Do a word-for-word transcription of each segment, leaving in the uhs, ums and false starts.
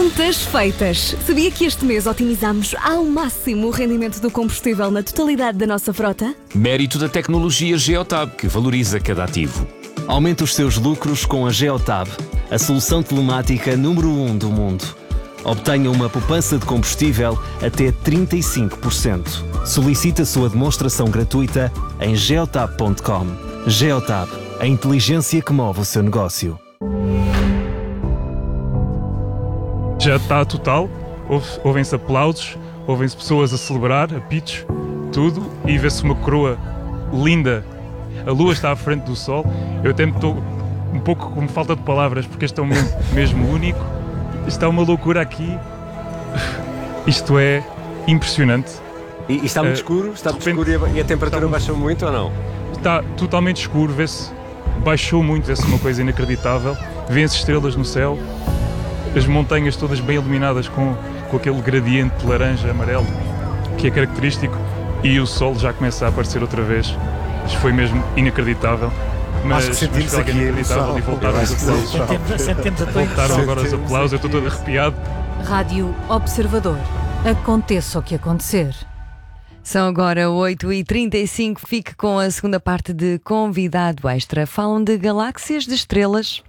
Contas feitas. Sabia que este mês otimizamos ao máximo o rendimento do combustível na totalidade da nossa frota? Mérito da tecnologia Geotab, que valoriza cada ativo. Aumente os seus lucros com a Geotab, a solução telemática número um do mundo. Obtenha uma poupança de combustível até trinta e cinco por cento. Solicite a sua demonstração gratuita em geotab ponto com. Geotab, a inteligência que move o seu negócio. Já está total, ouvem-se aplausos, ouvem-se pessoas a celebrar, apitos, tudo, e vê-se uma coroa linda. A lua está à frente do sol. Eu até me estou um pouco com falta de palavras, porque este é um momento mesmo único. Está uma loucura aqui. Isto é impressionante. E, e está muito uh, escuro? Está muito repente, escuro e a, e a temperatura muito, baixou muito ou não? Está totalmente escuro, vê-se, baixou muito, vê-se uma coisa inacreditável. Vêem-se estrelas no céu. As montanhas todas bem iluminadas com, com aquele gradiente laranja, amarelo, que é característico, e o sol já começa a aparecer outra vez. Isto foi mesmo inacreditável. Mas, Acho que sentimos mas aqui inacreditável e voltaram os aplausos. Voltaram agora os aplausos, eu estou todo arrepiado. Rádio Observador. Aconteça o que acontecer. São agora oito e trinta e cinco. Fique com a segunda parte de Convidado Extra. Falam de galáxias, de estrelas.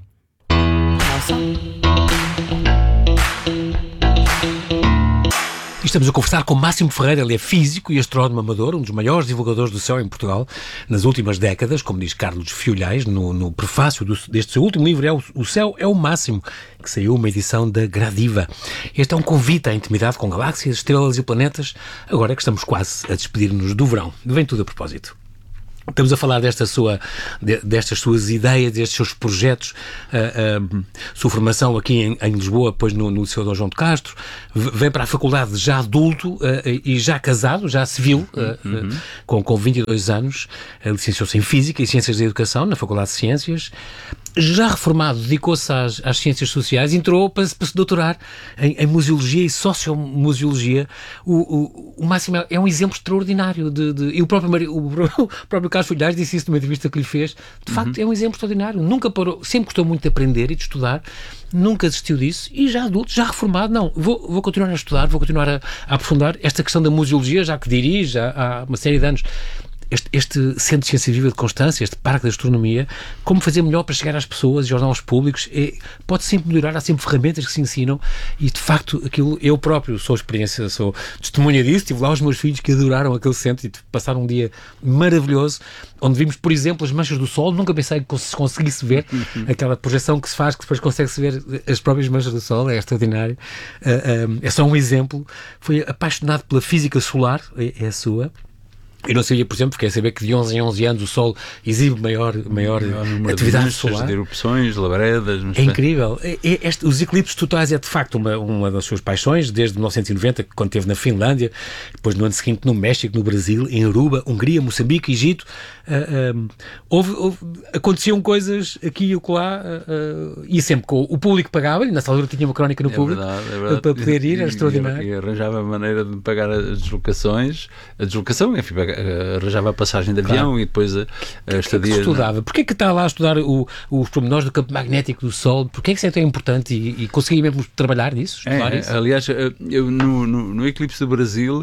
Estamos a conversar com Máximo Ferreira. Ele é físico e astrónomo amador, um dos maiores divulgadores do céu em Portugal nas últimas décadas, como diz Carlos Fiolhais no, no prefácio do, deste seu último livro, é o, o Céu é o Máximo, que saiu uma edição da Gradiva. Este é um convite à intimidade com galáxias, estrelas e planetas, agora que estamos quase a despedir-nos do verão. Vem tudo a propósito. Estamos a falar desta sua, destas suas ideias, destes seus projetos, uh, uh, sua formação aqui em, em Lisboa, depois no, no Liceu Dom João de Castro, vem para a faculdade já adulto uh, e já casado, já civil, uh, uhum. uh, com, com vinte e dois anos, uh, licenciou-se em Física e Ciências da Educação na Faculdade de Ciências. Já reformado, dedicou-se às, às ciências sociais, entrou para, para se doutorar em, em museologia e sociomuseologia. O, o, o Máximo é um exemplo extraordinário de, de, e o próprio, o, o próprio Carlos Fiolhais disse isso numa entrevista que lhe fez. De facto, uhum. é um exemplo extraordinário. Nunca parou, sempre gostou muito de aprender e de estudar, nunca desistiu disso, e já adulto, já reformado, não, vou, vou continuar a estudar, vou continuar a, a aprofundar esta questão da museologia, já que dirige há, há uma série de anos Este, este Centro de Ciência Viva de Constância, este Parque da Astronomia, como fazer melhor para chegar às pessoas e aos públicos, é, pode sempre melhorar, há sempre ferramentas que se ensinam, e de facto aquilo, eu próprio sou experiência, sou testemunha disso, tive lá os meus filhos que adoraram aquele centro e passaram um dia maravilhoso, onde vimos, por exemplo, as manchas do Sol. Nunca pensei que se conseguisse ver aquela projeção que se faz, que depois consegue-se ver as próprias manchas do Sol, é extraordinário. Uh, um, é só um exemplo. Foi apaixonado pela física solar, é, é a sua. Eu não sabia, por exemplo, fiquei a saber que de onze em onze anos o Sol exibe maior, maior, maior atividade solar. De erupções, labaredas... É incrível. É, é, este, os eclipses totais é, de facto, uma, uma das suas paixões, desde mil novecentos e noventa, quando esteve na Finlândia, depois no ano seguinte no México, no Brasil, em Aruba, Hungria, Moçambique, Egito. Uh, um, houve, houve, aconteciam coisas aqui e acolá, uh, uh, e sempre com o público pagava-lhe, nessa altura tinha uma crónica no é público, verdade, é verdade. Para poder ir, era e, extraordinário. E, e arranjava a maneira de pagar as deslocações, a deslocação, enfim, arranjava a passagem de avião, claro. E depois a, a estadia... Que estudava? Porquê que está lá a estudar o, os pormenores do campo magnético do Sol? Porquê que isso é tão importante e, e conseguia mesmo trabalhar nisso? É, isso? Aliás, eu no, no, no Eclipse do Brasil,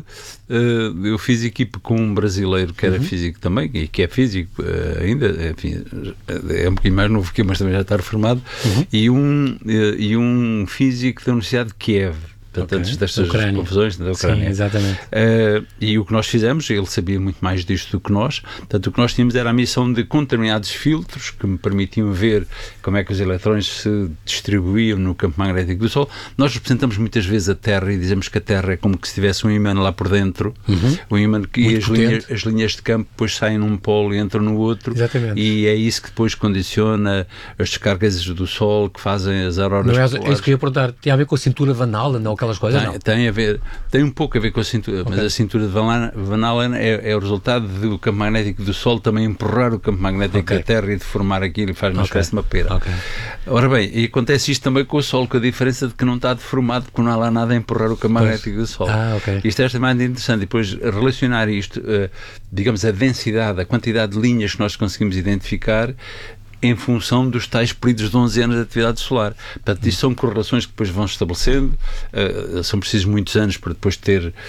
eu fiz equipe com um brasileiro que era uhum. físico também, e que é físico ainda, enfim, é um bocadinho mais novo que eu, mas também já está reformado, uhum. e, um, e um físico da Universidade de Kiev. Portanto, okay. Antes destas confusões da Ucrânia. Sim, exatamente. Uh, e o que nós fizemos, ele sabia muito mais disto do que nós, portanto, o que nós tínhamos era a missão de, com determinados filtros que me permitiam ver como é que os eletrões se distribuíam no campo magnético do Sol. Nós representamos muitas vezes a Terra e dizemos que a Terra é como que se tivesse um ímã lá por dentro, uhum. um ímã que e as linhas, as linhas de campo depois saem num polo e entram no outro. Exatamente. E é isso que depois condiciona as descargas do Sol que fazem as auroras não é, polares. É isso que eu ia perguntar. Tem a ver com a cintura Van Allen, não aquelas coisas? Tem, não. tem a ver, tem um pouco a ver com a cintura, okay. Mas a cintura de Van Allen é, é o resultado do campo magnético do Sol também empurrar o campo magnético okay. da Terra e deformar aquilo e faz uma okay. espécie de uma pera. Okay. Ora bem, e acontece isto também com o Sol, com a diferença de que não está deformado porque não há lá nada a empurrar o campo pois. magnético do Sol. Ah, okay. Isto é extremamente interessante. E depois relacionar isto, uh, digamos, a densidade, a quantidade de linhas que nós conseguimos identificar, em função dos tais períodos de onze anos de atividade solar. Portanto, isto são correlações que depois vão estabelecendo, uh, são precisos muitos anos para depois ter uh,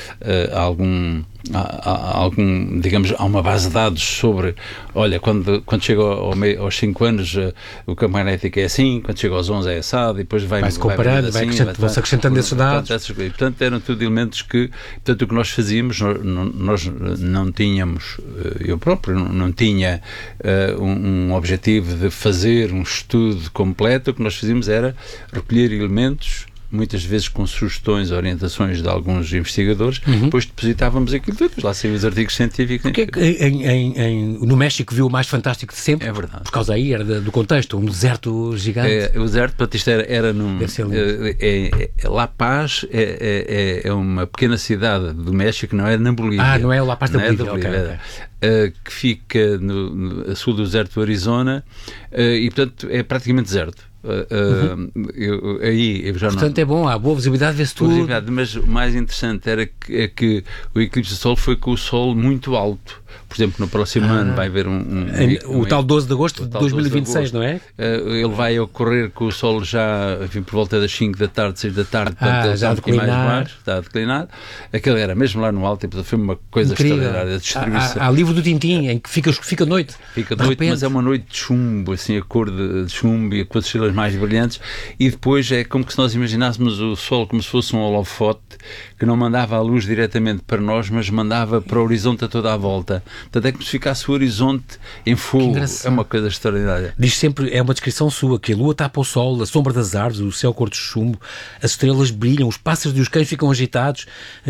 algum, há, há, algum, digamos, há uma base de dados sobre, olha, quando, quando chega ao, ao, aos cinco anos uh, o campo magnético é assim, quando chega aos onze é assado, e depois vai... Vai-se comparando, vai, assim, vai vão-se acrescentando esses dados. Portanto, portanto, eram tudo elementos que, portanto, o que nós fazíamos, nós, nós não tínhamos, eu próprio não, não tinha uh, um, um objetivo de fazer um estudo completo. O que nós fazíamos era recolher elementos, muitas vezes com sugestões, orientações de alguns investigadores, uhum. depois depositávamos aquilo tudo, depois lá saíam os artigos científicos. Porque é que em, em, em, no México viu o mais fantástico de sempre? É verdade. Por causa aí, era do contexto, um deserto gigante. É, o deserto, portanto, isto era, era num... É, é, é, La Paz é, é, é uma pequena cidade do México, não é na Bolívia. Ah, não é La Paz da Bolívia, é Bolívia, okay, okay. Uh, que fica no, no a sul do deserto do Arizona, uh, e, portanto, é praticamente deserto. Uh, uh, uhum. eu, aí eu já Portanto não... é bom, há boa visibilidade, vê-se tudo. Visibilidade, mas o mais interessante era que, é que o eclipse do Sol foi com o Sol muito alto. Por exemplo, no próximo ah. ano vai haver um... um, um o um, tal doze de agosto de dois mil e vinte e seis, não é? Uh, ele vai ocorrer com o Sol já, enfim, por volta das cinco da tarde, seis da tarde, ah, portanto, já está um mais baixo, está a declinar. Aquele era mesmo lá no alto, e, portanto, foi uma coisa incrível. Extraordinária. A distribuição. Há, há, há livro do Tintim em que fica, fica noite. Fica de noite, mas é uma noite de chumbo, assim, a cor de, de chumbo e com as estrelas mais brilhantes, e depois é como se nós imaginássemos o Sol como se fosse um holofote que não mandava a luz diretamente para nós, mas mandava para o horizonte a toda a volta. Portanto, é como se ficasse o horizonte em fogo. É uma coisa extraordinária. Diz sempre, é uma descrição sua, que a lua tapa o sol, a sombra das árvores, o céu cor de chumbo, as estrelas brilham, os pássaros e os cães ficam agitados,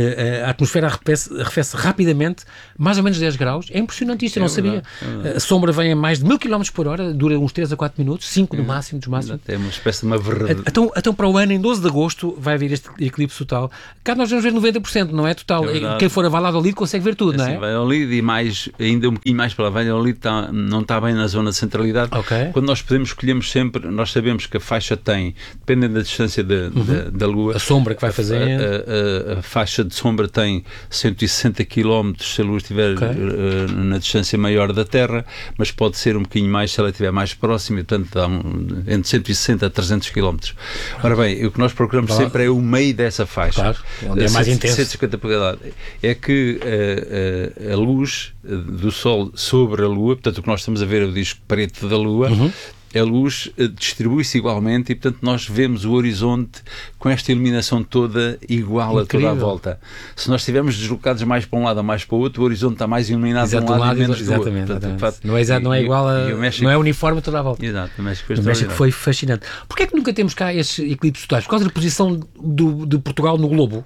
a atmosfera arrefece, arrefece rapidamente, mais ou menos dez graus. É impressionante isto, eu não é sabia. É a sombra vem a mais de mil quilómetros por hora, dura uns três a quatro minutos, cinco no máximo, dos máximos. É uma espécie de uma verdade. Então, então, para o ano, em doze de agosto, vai haver este eclipse total. Cá nós vamos ver noventa por cento, não é total. É Quem for a Valladolid consegue ver tudo, assim, não é? Valladolid e mais, ainda um pouquinho mais para lá, Valladolid tá, não está bem na zona de centralidade. Okay. Quando nós podemos, escolhemos sempre, nós sabemos que a faixa tem, dependendo da distância de, uhum. da, da Lua, a sombra que vai fazer. A, a, a, a faixa de sombra tem cento e sessenta quilómetros se a Lua estiver okay. uh, na distância maior da Terra, mas pode ser um bocadinho mais se ela estiver mais próxima, e portanto dá um, entre cento e sessenta a trezentos quilómetros. Ora bem, o que nós procuramos claro. sempre é o meio dessa faixa. Claro, onde é mais intenso. cento e cinquenta por cada lado. É que uh, uh, a luz do Sol sobre a Lua, portanto o que nós estamos a ver é o disco preto da Lua, uhum. a luz distribui-se igualmente e, portanto, nós vemos o horizonte com esta iluminação toda igual Incrível. a toda a volta. Se nós estivermos deslocados mais para um lado ou mais para o outro, o horizonte está mais iluminado Exato, de um lado, lado e menos exatamente, do outro. Exatamente. Portanto, não, é exato, não é igual a... México, não é uniforme a toda a volta. Exato. O México, o México foi fascinante. Porquê é que nunca temos cá estes eclipses totais? Por causa da posição do, de Portugal no globo?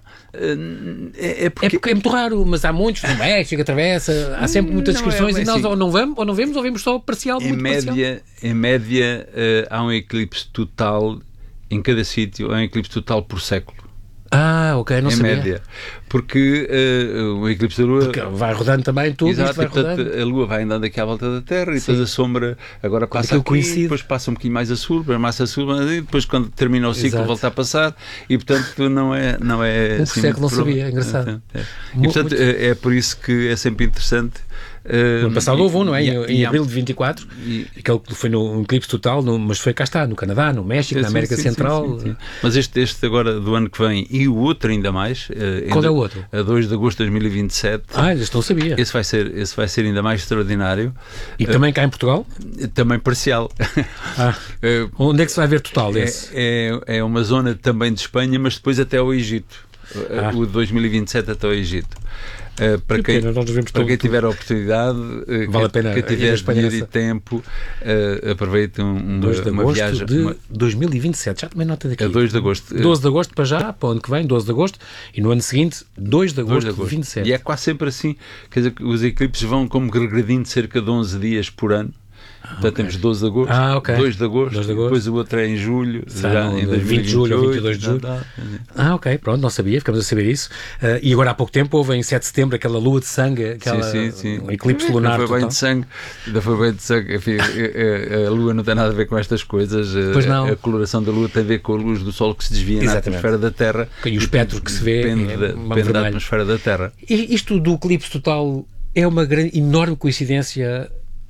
É, é, porque... é porque é muito raro, mas há muitos no México, atravessa, há sempre muitas descrições é, e nós assim, ou não vemos, ou não vemos, ou vemos só parcial, em muito média, parcial. Em média, uh, há um eclipse total em cada sítio, há um eclipse total por século. Ah, ok, não em sabia. Em média. Porque uh, o eclipse da Lua... Porque vai rodando também tudo, Exato, isto vai e, portanto, rodando. a Lua vai andando aqui à volta da Terra e Sim. depois a sombra agora passa aqui, coincide. Depois passa um bocadinho mais a sul, depois mais a sul, e depois quando termina o ciclo Exato. volta a passar e, portanto, não é... Não é um assim, século não sabia, é engraçado. É, é. E, portanto, é, é por isso que é sempre interessante. No ano passado houve um, não é? Em, em abril de vinte e quatro, e, aquele que foi no um eclipse total, no, mas foi cá está, no Canadá, no México, sim, na América sim, Central. Sim, sim, sim. Mas este, este agora do ano que vem e o outro ainda mais. Qual ainda, é o outro? A dois de agosto de dois mil e vinte e sete. Ah, este não sabia. Esse vai ser, esse vai ser ainda mais extraordinário. E uh, também cá em Portugal? Também parcial. Ah, uh, onde é que se vai ver total desse? É, é, é uma zona também de Espanha, mas depois até ao Egito. Ah. O de dois mil e vinte e sete até ao Egito. Uh, para quem, pena, para quem tiver a oportunidade, uh, vale a pena quem tiver dinheiro e tempo, uh, aproveite um, dois de uma viagem. De uma... dois mil e vinte e sete, já tomei nota daqui. A dois de agosto. doze de agosto para já, para o ano que vem, doze de agosto, e no ano seguinte, dois de agosto de vinte e sete. E é quase sempre assim, quer dizer, os eclipses vão como regredindo cerca de onze dias por ano. Ah, Portanto, okay. temos doze de agosto, ah, okay. dois de agosto, dois de agosto, depois o outro é em julho, já em vinte de julho ou vinte e dois de julho. Ah, ok, pronto, não sabia, ficamos a saber isso. Uh, e agora há pouco tempo houve em sete de setembro aquela lua de sangue, aquela, sim, sim, sim. um eclipse lunar. Ainda foi bem total. de sangue, ainda foi bem de sangue. Enfim, a, a, a lua não tem nada a ver com estas coisas. Pois não. A, a coloração da lua tem a ver com a luz do Sol que se desvia Exatamente. na atmosfera da Terra. E o espectro que se vê depende, é da, depende da atmosfera da Terra. E isto do eclipse total é uma grande, enorme coincidência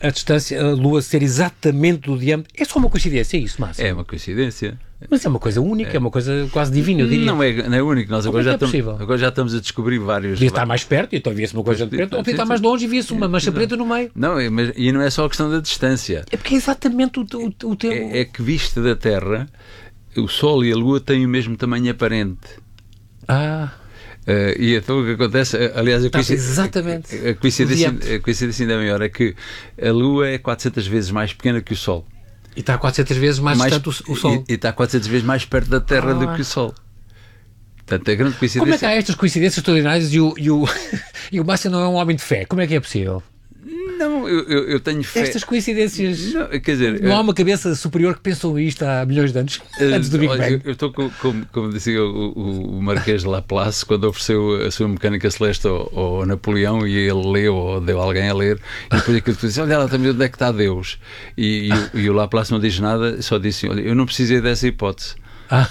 a distância, a Lua ser exatamente do diâmetro. É só uma coincidência, é isso, Márcio? É uma coincidência. Mas é uma coisa única, é, é uma coisa quase divina, eu diria. Não é, não é único, nós agora, é já é estamos, agora já estamos a descobrir vários... Podia estar mais perto, então via-se uma coisa de preto, ou podia estar mais longe e via-se uma mancha preta no meio. Não, é, mas, e não é só a questão da distância. É porque é exatamente o, o, o teu... É, é que vista da Terra, o Sol e a Lua têm o mesmo tamanho aparente. Ah... Uh, e então o que acontece, aliás, a coincidência, exatamente. A, a, coincidência, a coincidência ainda é maior, é que a Lua é quatrocentas vezes mais pequena que o Sol. E está quatrocentas vezes mais, mais distante o, o Sol. E, e está quatrocentas vezes mais perto da Terra ah. do que o Sol. Portanto, é grande coincidência. Como é que há estas coincidências extraordinárias e o, e o, e o Márcio não é um homem de fé? Como é que é possível? Não, eu, eu, eu tenho fé. Estas coincidências. Não, quer dizer, não há uma cabeça superior que pensou isto há milhões de anos, uh, antes do Big Bang. Eu estou como, como, como dizia o, o, o Marquês de Laplace, quando ofereceu a sua mecânica celeste ao, ao Napoleão e ele leu ou deu alguém a ler, e depois aquilo disse: olha lá, também onde é que está Deus? E, e, o, e o Laplace não diz nada, só disse: olha, eu não precisei dessa hipótese. Ah.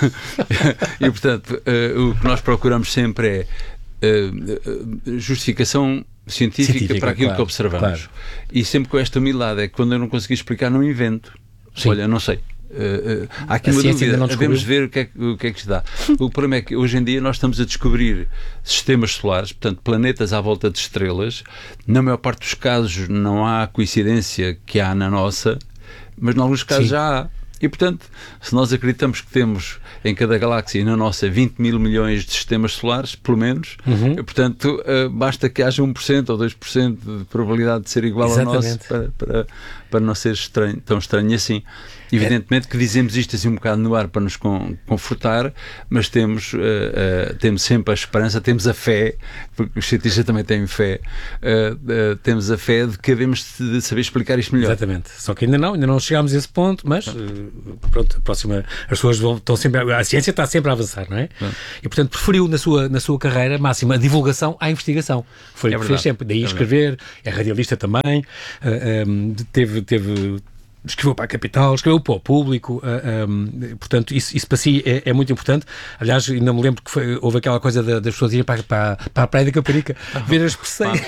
E portanto, uh, o que nós procuramos sempre é uh, justificação científica, científica para aquilo claro, que observamos. Claro. E sempre com esta humildade, é que quando eu não conseguir explicar, não invento. Sim. Olha, não sei. Uh, uh, há aqui a uma dúvida, devemos ver o que, é, o que é que se dá. O problema é que hoje em dia nós estamos a descobrir sistemas solares, portanto planetas à volta de estrelas. Na maior parte dos casos não há a coincidência que há na nossa, mas em alguns casos Sim. já há. E, portanto, se nós acreditamos que temos em cada galáxia e na nossa vinte mil milhões de sistemas solares, pelo menos, uhum. e, portanto, uh, basta que haja um por cento ou dois por cento de probabilidade de ser igual Exatamente. Ao nosso para, para, para não ser estranho, tão estranho assim. Evidentemente é. que dizemos isto assim um bocado no ar para nos confortar, mas temos, uh, uh, temos sempre a esperança, temos a fé, porque os cientistas também têm fé, uh, uh, temos a fé de que devemos de saber explicar isto melhor. Exatamente. Só que ainda não, ainda não chegámos a esse ponto, mas uh, pronto, a próxima, as pessoas vão, estão sempre, a ciência está sempre a avançar, não é? é. E portanto preferiu na sua, na sua carreira máxima a divulgação à investigação. Foi o é que fez sempre. Daí é escrever, é radialista também, uh, um, teve, teve escreveu para a Capital, escreveu para o Público, uh, um, portanto, isso, isso para si é, é muito importante. Aliás, ainda me lembro que foi, houve aquela coisa da, das pessoas irem para, para, para a Praia da Caparica ver as perceiras,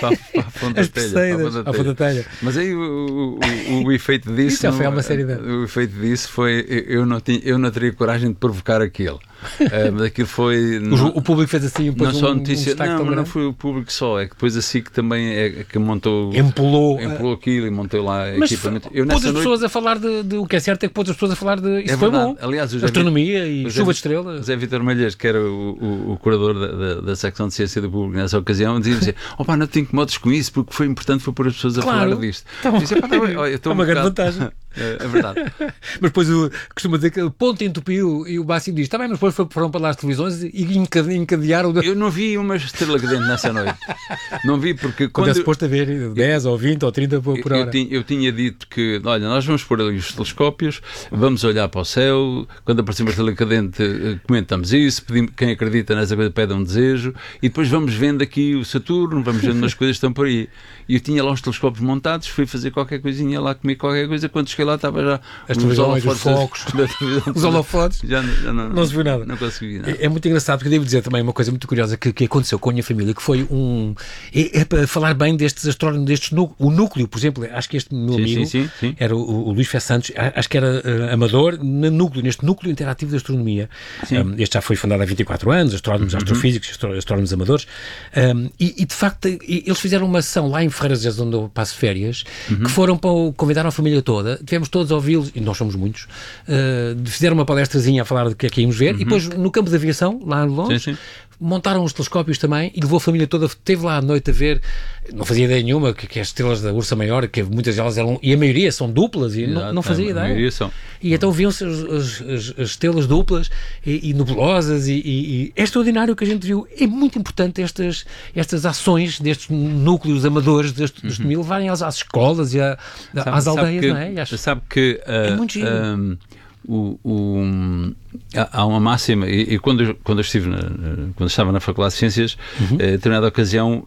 as perceiras à Fonte da Telha. Mas aí o, o, o, o efeito disso... Isso já foi não, uma série de... O efeito disso foi, eu não, tinha, eu não teria coragem de provocar aquilo. Uh, mas aquilo foi... Não, o, o Público fez assim não só um, notícia, um não, mas não foi o Público só, é que depois a S I C também é que montou... Empolou. Empolou aquilo e montou lá mas equipamento. Mas pôs as noite... pessoas a falar de, de... O que é certo é que pôs as pessoas a falar de... Isso é foi verdade. bom. Aliás, o astronomia Vi... e o chuva Zé... de estrelas. Zé Vítor Malheiros, que era o, o, o curador da, da, da secção de ciência do Público nessa ocasião, dizia-me assim: opá, não te incomodes com isso, porque foi importante foi pôr as pessoas a claro. falar disto. Tá disse, é um uma grande vantagem. É, é verdade. Mas depois o, costuma dizer que o ponto entupiu e o Máximo diz: está bem, mas depois foram para lá as televisões e encadearam. Eu não vi uma estrela cadente nessa noite. Não vi porque. Quando, quando é suposto haver dez ou vinte ou trinta por hora. Eu, eu, tinha, eu tinha dito que, olha, nós vamos pôr ali os telescópios, vamos olhar para o céu, quando aparecer uma estrela cadente, comentamos isso, pedimos, quem acredita nessa coisa pede um desejo, e depois vamos vendo aqui o Saturno, vamos vendo umas coisas que estão por aí. E eu tinha lá os telescópios montados, fui fazer qualquer coisinha lá, comer qualquer coisa, quando cheguei lá estava já as televisões, os focos, os holofotes, já, já não, não se viu nada. Não consegui nada. É, é muito engraçado, porque devo dizer também uma coisa muito curiosa que, que aconteceu com a minha família, que foi um... É, é para falar bem destes astrónomos, destes núcleos, o núcleo, por exemplo, acho que este meu sim, amigo, sim, sim, sim. era o, o Luís Fé Santos, acho que era uh, amador, no núcleo, neste núcleo interativo de astronomia. Um, este já foi fundado há vinte e quatro anos, astrónomos, uhum. astrofísicos, astrónomos amadores, um, e, e de facto eles fizeram uma ação lá em Ferreiras de Azevedo, onde eu passo férias, uhum. que foram para o, convidaram a família toda, tivemos todos a ouvi-los, e nós somos muitos, uh, fizeram uma palestrazinha a falar do que é que íamos ver, uhum. e depois no campo de aviação, lá em Londres, sim, sim. montaram os telescópios também e levou a família toda, esteve lá à noite a ver, não fazia ideia nenhuma que, que as estrelas da Ursa Maior, que muitas delas eram, e a maioria são duplas, e Exato, não, não fazia a ideia. Maioria são. E então viam-se as, as, as, as estrelas duplas e, e nebulosas, e, e, e é extraordinário o que a gente viu. É muito importante estas, estas ações destes núcleos amadores deste, deste uhum. levarem às, às escolas e a, sabe, às aldeias, que, não é? Acho, sabe que uh, é muito giro. Um, O, o, há uma máxima, e, e quando, eu, quando eu estive na, quando estava na Faculdade de Ciências, uhum. eh, em determinada ocasião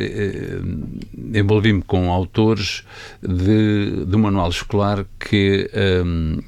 eh, eh, envolvi-me com autores de, de um manual escolar que um,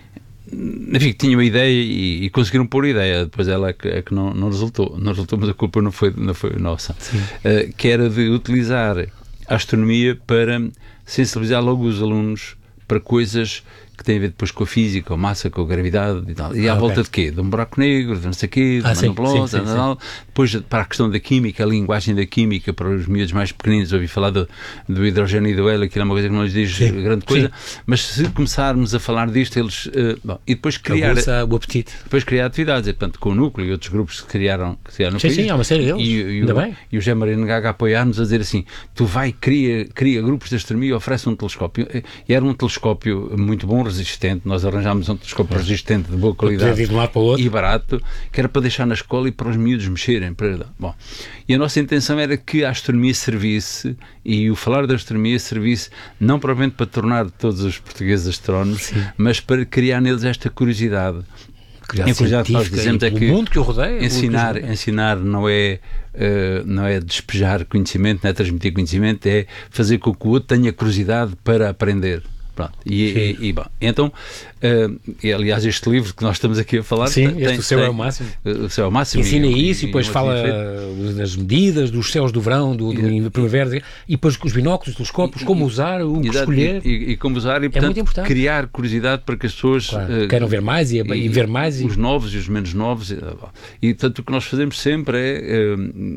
enfim, que tinham uma ideia e, e conseguiram pôr a ideia, depois ela é que, é que não, não resultou, não resultou, mas a culpa não foi, não foi nossa, uh, que era de utilizar a astronomia para sensibilizar logo os alunos para coisas que têm a ver depois com a física, com a massa, com a gravidade e tal. E à ah, volta okay. de quê? De um buraco negro, de não sei o quê, de ah, uma nebulosa, sim, sim, sim. Depois para a questão da química, a linguagem da química para os miúdos mais pequeninos, ouvi falar do, do hidrogênio e do hélio, que é uma coisa que não lhes diz sim, grande coisa, sim. mas se começarmos a falar disto, eles... Uh, bom, e depois criar... o apetite. Depois criar atividades, e, portanto, com o Núcleo e outros grupos que criaram, que criaram no sim, país. Sim, há uma série deles, e, e, ainda o, bem. E o José Marino Gaga a apoiar-nos, a dizer assim, tu vai, cria, cria grupos de astronomia e oferece um telescópio. E era um telescópio muito bom, resistente, nós arranjámos um telescópio resistente de boa qualidade de um lado para o outro. E barato, que era para deixar na escola e para os miúdos mexerem. Para... Bom, e a nossa intenção era que a astronomia servisse, e o falar da astronomia servisse não propriamente para tornar todos os portugueses astrónomos, sim. mas para criar neles esta curiosidade. A curiosidade que nós dizemos é que o mundo que o rodeia, ensinar, que rodeia. ensinar não é, uh, não é despejar conhecimento, não é transmitir conhecimento, é fazer com que o outro tenha curiosidade para aprender. Pronto. E, e, e, bom, então, uh, e, aliás, este livro que nós estamos aqui a falar... Sim, tem, este o céu tem, é o máximo. O céu é o máximo. Ensina e, isso e, e depois e fala das medidas, dos céus do verão, do, do e, primavera, e depois os binóculos, os telescópios, e, como usar, o que escolher. E, e como usar, e portanto, é criar curiosidade para que as pessoas... Claro, uh, queiram ver mais e, e, e ver mais. Os e... novos e os menos novos. E, e, portanto, o que nós fazemos sempre é,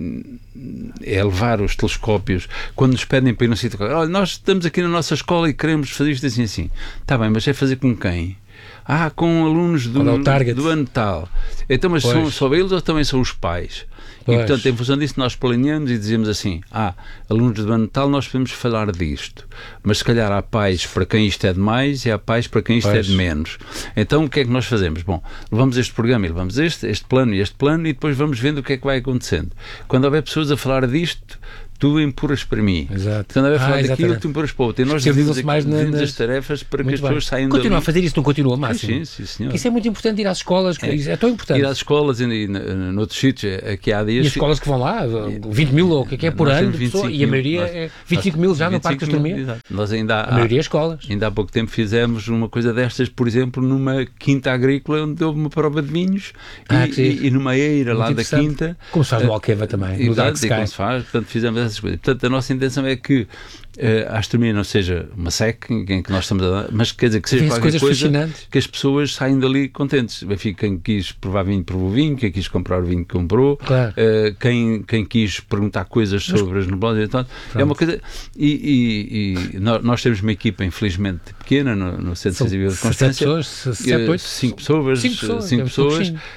é levar os telescópios, quando nos pedem para ir num sítio... Olha, nós estamos aqui na nossa escola e queremos fazer isto assim, assim. Está bem, mas é fazer com quem? Ah, com alunos do, é do ano tal. Então, mas são só eles ou também são os pais? Pois. E, portanto, em função disso, nós planeamos e dizemos assim, ah, alunos do ano tal, nós podemos falar disto. Mas, se calhar, há pais para quem isto é de mais e há pais para quem isto pois. é de menos. Então, o que é que nós fazemos? Bom, levamos este programa e levamos este, este plano e este plano e depois vamos vendo o que é que vai acontecendo. Quando houver pessoas a falar disto, tu empurras para mim. Exato. Quando vai falar ah, daquilo, tu empurras para o outro. E nós dividimos mais na, nas... as tarefas para muito que as bem. pessoas saiam Continua dali. a fazer isso, não continua máximo. Sim, sim, senhor. Isso é muito importante, ir às escolas, é, isso é tão importante. Ir às escolas e, e noutros sítios, aqui há dias... E as escolas que vão lá, vinte mil ou o que é que é por ano, de pessoa, e a maioria nós, é vinte e cinco mil já no Parque de Astronomia. Nós ainda há, a maioria é escolas. Ainda há pouco tempo fizemos uma coisa destas, por exemplo, numa quinta agrícola, onde houve uma prova de vinhos, ah, e, e, e numa eira lá da quinta... Como se faz no Alqueva também, no Dark Sky. Como se faz, portanto, fizemos essas coisas. Portanto, a nossa intenção é que Uh, a astronomia não seja uma seca em que nós estamos a dar, mas quer dizer que seja Vês qualquer coisa fascinantes. Que as pessoas saem dali contentes. Quem quis provar vinho, provou vinho, quem quis comprar vinho, comprou, claro. uh, quem, quem quis perguntar coisas mas, sobre as nebulosas, então, é uma coisa. E, e, e nós temos uma equipa, infelizmente, pequena no, no Centro de Civil de Constância. Pessoas, sete, oito, cinco pessoas, cinco pessoas, cinco pessoas uh,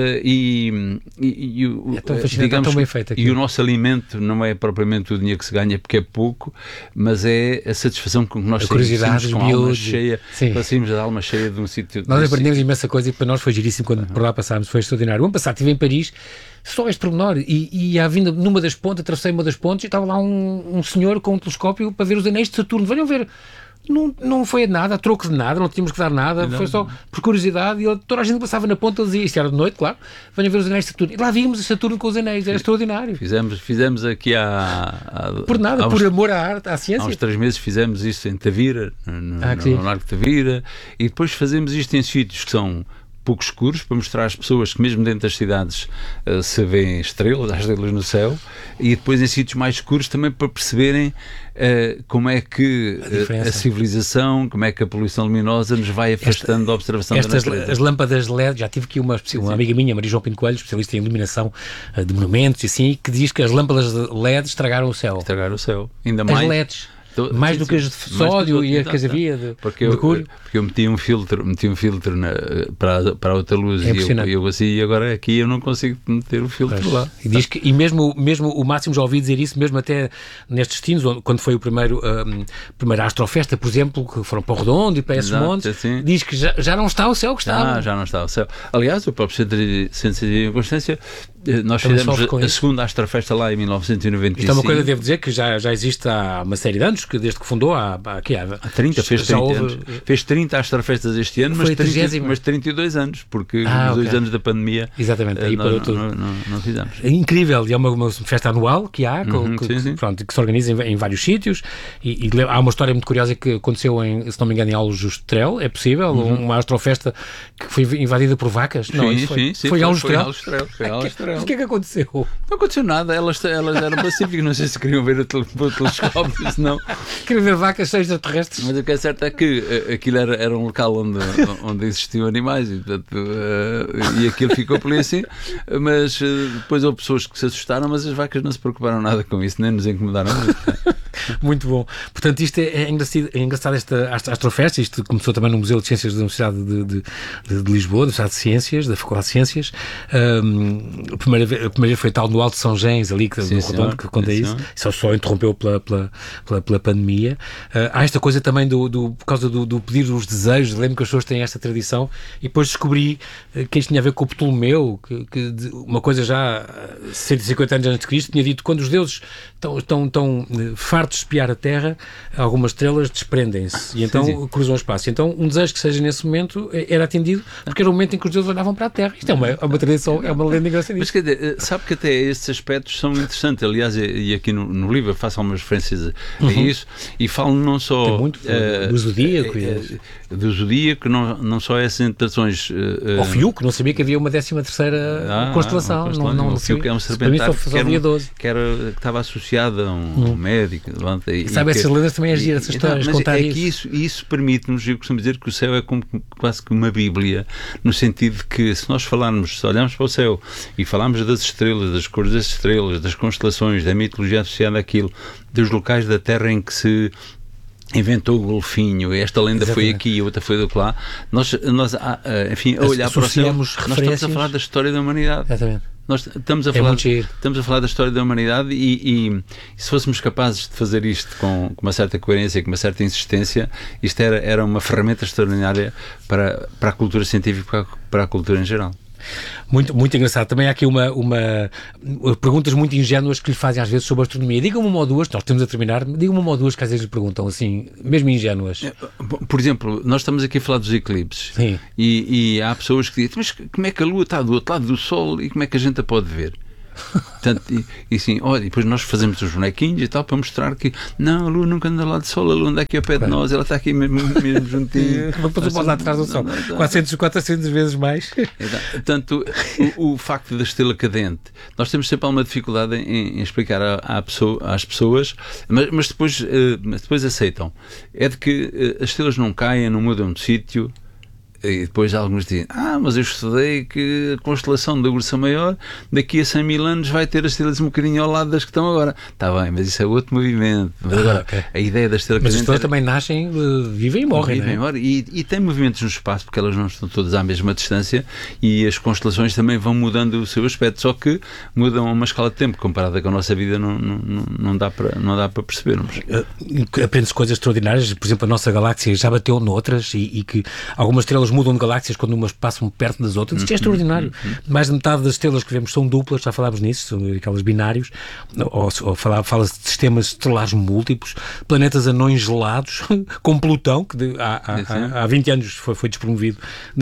e, e, e, o, é tão digamos, tão bem feito aqui. E o nosso alimento não é propriamente o dinheiro que se ganha, porque é pouco, mas é a satisfação com que nós saímos com a alma cheia, saímos a alma cheia de um sítio. Nós aprendemos imensa coisa e para nós foi giríssimo quando uhum. por lá passámos, foi extraordinário. O ano passado estive em Paris, só este pormenor, e, e à vinda numa das pontes, atravessei uma das pontes e estava lá um, um senhor com um telescópio para ver os anéis de Saturno. Venham ver. Não, não foi nada, a troco de nada, não tínhamos que dar nada, não, foi só por curiosidade. E ele, toda a gente passava na ponta, ele dizia, isto era de noite, claro, venham ver os anéis de Saturno. E lá vimos Saturno com os anéis, era extraordinário. Fizemos, fizemos aqui há, há por nada, há por uns, amor à arte, à ciência. Há uns três meses fizemos isto em Tavira, no, ah, no, no Largo de Tavira, e depois fazemos isto em sítios que são pouco escuros, para mostrar às pessoas que mesmo dentro das cidades uh, se vêem estrelas, há estrelas no céu, e depois em sítios mais escuros também para perceberem uh, como é que uh, a, a civilização, como é que a poluição luminosa nos vai afastando Esta, da observação estas, da natureza. As lâmpadas L E D, já tive aqui uma, uma amiga minha, Maria João Pinto Coelho, especialista em iluminação uh, de monumentos e assim, que diz que as lâmpadas L E D estragaram o céu. Estragaram o céu. Ainda as mais... L E Ds. Mais sim, do que as de sódio e a que havia de porque eu, mercúrio. Porque eu meti um filtro, meti um filtro na, para, para a outra luz é e eu, eu assim, e agora aqui eu não consigo meter o filtro pois. lá. E, diz que, e mesmo, mesmo o Máximo já ouvi dizer isso, mesmo até nestes destinos, quando foi o primeiro um, primeira Astrofesta, por exemplo, que foram para o Redondo e para esses Exato, montes, assim. diz que já, já não está o céu que estava. Ah, já não está o céu. Aliás, o próprio Centro de Ciência e Constância, nós Também fizemos a, a segunda Astrofesta lá em mil novecentos e noventa e cinco. Isto é uma coisa, devo dizer, que já, já existe há uma série de anos, que desde que fundou, há, há, aqui, há, há trinta, fez trinta houve... anos. Fez trinta Astrofestas este ano, mas trinta, mas trinta e dois anos, porque ah, nos okay. dois anos da pandemia Exatamente, aí nós, tudo. Não, não, não fizemos. É incrível, e é uma, uma festa anual que há, uhum, que, sim, sim. Pronto, que se organiza em, em vários sítios, e, e há uma história muito curiosa que aconteceu, em, se não me engano, em Aljustrel, é possível, uhum. uma Astrofesta que foi invadida por vacas? Sim, não, isso foi, sim, sim, foi, foi Aljustrel. Foi Aljustrel. amarelo. Mas o que é que aconteceu? Não aconteceu nada, elas, elas eram pacíficas, não sei se queriam ver o, tele, o telescópio, se não. Queriam ver vacas extraterrestres. Mas o que é certo é que uh, aquilo era, era um local onde, onde existiam animais e, portanto, uh, e aquilo ficou por ali assim, mas uh, depois houve pessoas que se assustaram, mas as vacas não se preocuparam nada com isso, nem nos incomodaram muito. Muito bom. Portanto, isto é, é engraçado, é engraçado esta Astrofest. Isto começou também no Museu de Ciências da Universidade de, de, de, de Lisboa, da Universidade de Ciências, da Faculdade de Ciências. Um, a, primeira vez, a primeira vez foi tal no Alto de São Gens, ali, que, sim, no Redondo, que conta isso. Só, só interrompeu pela, pela, pela, pela pandemia. Uh, há esta coisa também do, do, por causa do, do pedir os desejos. Lembro que as pessoas têm esta tradição. E depois descobri uh, que isto tinha a ver com o Ptolomeu, que, que de, uma coisa já cento e cinquenta anos antes de Cristo, tinha dito: quando os deuses estão, estão, estão uh, fartos de espiar a Terra, algumas estrelas desprendem-se e então sim, sim. cruzam o espaço. Então, um desejo que seja nesse momento era atendido, porque era o momento em que os deuses olhavam para a Terra. Isto é uma, uma tradição, é uma lenda engraçada. Mas quer dizer, sabe que até estes aspectos são interessantes. Aliás, e aqui no, no livro faço algumas referências a, a uhum. isso, e falo não só Tem muito uh, do zodíaco, uh, uh, do zodíaco, não, não só essas interpretações. Uh, Ao Fiuco, não sabia que havia uma décima terceira ah, constelação. Ah, não, não, o Fiuco é um serpentário que, era, que, era, que estava associado a um, uhum. um médico. E, sabe, e essas que, lendas também agir, essas histórias, não, contar é isso. Que isso, isso permite-nos, eu costumo dizer que o céu é como, quase que uma Bíblia, no sentido de que se nós falarmos, se olharmos para o céu e falarmos das estrelas, das cores das estrelas, das constelações, da mitologia associada àquilo, dos locais da Terra em que se inventou o golfinho, esta lenda Exatamente. Foi aqui e outra foi do lá, nós, nós enfim, a olhar para o céu, nós estamos a falar da história da humanidade. Exatamente. Nós estamos a, é falar, estamos a falar da história da humanidade e, e, e se fôssemos capazes de fazer isto com, com uma certa coerência e com uma certa insistência, isto era, era uma ferramenta extraordinária para, para a cultura científica e para, para a cultura em geral. Muito, muito engraçado. Também há aqui uma, uma perguntas muito ingênuas que lhe fazem às vezes sobre a astronomia. Diga-me uma ou duas, nós temos a terminar, diga-me uma ou duas que às vezes lhe perguntam assim, mesmo ingênuas. Por exemplo, nós estamos aqui a falar dos eclipses. Sim. E, e há pessoas que dizem, mas como é que a Lua está do outro lado do Sol e como é que a gente a pode ver? Portanto, e, e assim, olha, depois nós fazemos os bonequinhos e tal para mostrar que não, a Lua nunca anda lá de Sol, a Lua anda aqui ao pé de nós, ela está aqui mesmo, mesmo juntinho. Depois pode lá atrás do Sol, quatrocentas, quatrocentas vezes mais. Portanto, o, o facto da estrela cadente, nós temos sempre alguma dificuldade em, em explicar à, à pessoa, às pessoas, mas, mas depois, depois aceitam. É de que as estrelas não caem, não mudam de sítio. E depois alguns dizem, ah, mas eu estudei que a constelação da Ursa Maior daqui a cem mil anos vai ter as estrelas um bocadinho ao lado das que estão agora. Está bem, mas isso é outro movimento. Mas agora, ah, okay. a ideia da estrela Mas as estrelas era... também nascem, uh, vivem e morrem, vivem, não é? E, e tem movimentos no espaço, porque elas não estão todas à mesma distância e as constelações também vão mudando o seu aspecto, só que mudam a uma escala de tempo comparada com a nossa vida, não, não, não, dá, para, não dá para percebermos. Uh, Aprende-se coisas extraordinárias, por exemplo, a nossa galáxia já bateu noutras e, e que algumas estrelas mudam de galáxias quando umas passam perto das outras. Isto é extraordinário. Mais de metade das estrelas que vemos são duplas, já falámos nisso, são aquelas binários, ou, ou fala-se de sistemas estelares múltiplos, planetas anões gelados, com Plutão, que de, há, há, há vinte anos foi, foi despromovido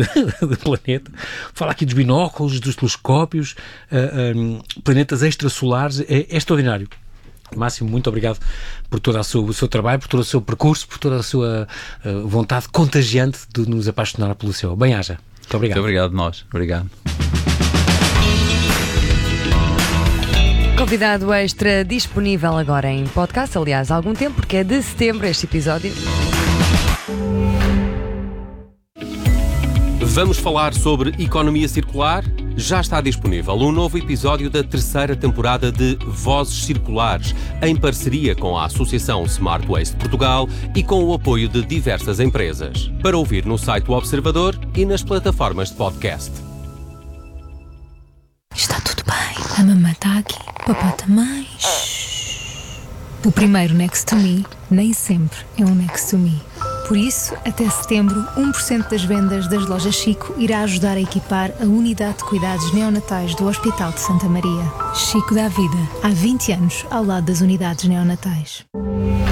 do planeta. Fala aqui dos binóculos, dos telescópios, uh, um, planetas extrasolares, é, é extraordinário. Máximo, muito obrigado por todo o seu, o seu trabalho, por todo o seu percurso, por toda a sua uh, vontade contagiante de nos apaixonar pelo céu. Bem-haja. Muito obrigado. Muito obrigado, nós. Obrigado. Convidado extra disponível agora em podcast, aliás, há algum tempo, porque é de setembro este episódio. Vamos falar sobre economia circular? Já está disponível um novo episódio da terceira temporada de Vozes Circulares, em parceria com a Associação Smart Waste Portugal e com o apoio de diversas empresas. Para ouvir no site do Observador e nas plataformas de podcast. Está tudo bem. A mamãe está aqui. Papá também. O primeiro Next to Me nem sempre é um Next to Me. Por isso, até setembro, um por cento das vendas das lojas Chico irá ajudar a equipar a unidade de cuidados neonatais do Hospital de Santa Maria. Chico dá vida há vinte anos ao lado das unidades neonatais.